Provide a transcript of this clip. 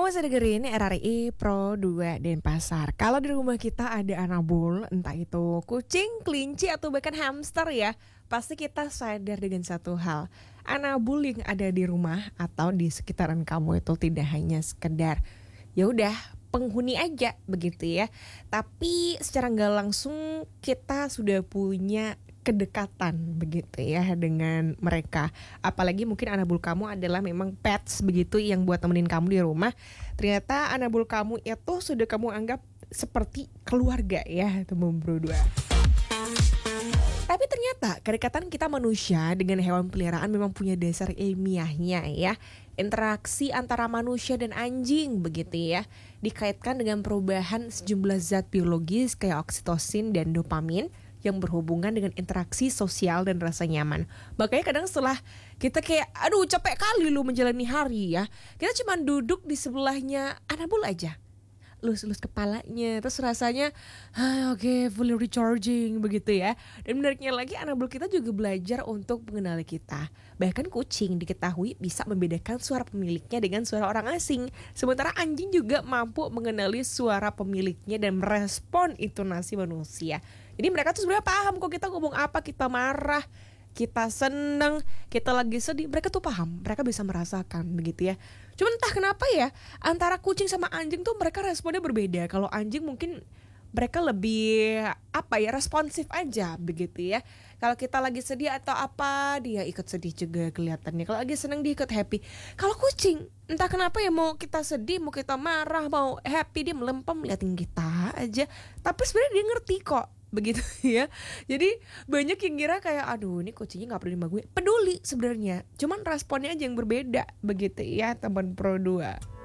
masih dengerin RRI Pro 2 Denpasar. Kalau di rumah kita ada anabul, entah itu kucing, kelinci, atau bahkan hamster ya, pasti kita sadar dengan satu hal. Anabul yang ada di rumah atau di sekitaran kamu itu tidak hanya sekedar ya udah penghuni aja begitu ya. Tapi secara nggak langsung kita sudah punya kedekatan begitu ya dengan mereka. Apalagi mungkin anabul kamu adalah memang pets begitu yang buat temenin kamu di rumah. Ternyata anabul kamu itu sudah kamu anggap seperti keluarga ya, teman berdua. Tapi ternyata kedekatan kita manusia dengan hewan peliharaan memang punya dasar ilmiahnya ya. Interaksi antara manusia dan anjing begitu ya, dikaitkan dengan perubahan sejumlah zat biologis kayak oksitosin dan dopamin yang berhubungan dengan interaksi sosial dan rasa nyaman. Makanya kadang setelah kita kayak aduh capek kali lu menjalani hari ya, kita cuma duduk di sebelahnya anabul aja, lus-lus kepalanya, terus rasanya oke, fully recharging begitu ya. Dan menariknya lagi, anabul kita juga belajar untuk mengenali kita. Bahkan kucing diketahui bisa membedakan suara pemiliknya dengan suara orang asing. Sementara anjing juga mampu mengenali suara pemiliknya dan merespon intonasi manusia. Jadi mereka tuh sebenarnya paham kok kita ngomong apa, kita marah, kita seneng, kita lagi sedih, mereka tuh paham, mereka bisa merasakan begitu ya. Cuman entah kenapa ya, antara kucing sama anjing tuh mereka responnya berbeda. Kalau anjing mungkin mereka lebih responsif aja begitu ya. Kalau kita lagi sedih atau apa, dia ikut sedih juga kelihatannya. Kalau lagi seneng dia ikut happy. Kalau kucing entah kenapa ya, mau kita sedih, mau kita marah, mau happy, dia melempem liatin kita aja. Tapi sebenarnya dia ngerti kok begitu ya. Jadi banyak yang kira kayak aduh ini kucingnya gak peduli sama gue. Peduli sebenarnya, cuman responnya aja yang berbeda begitu ya teman Pro 2.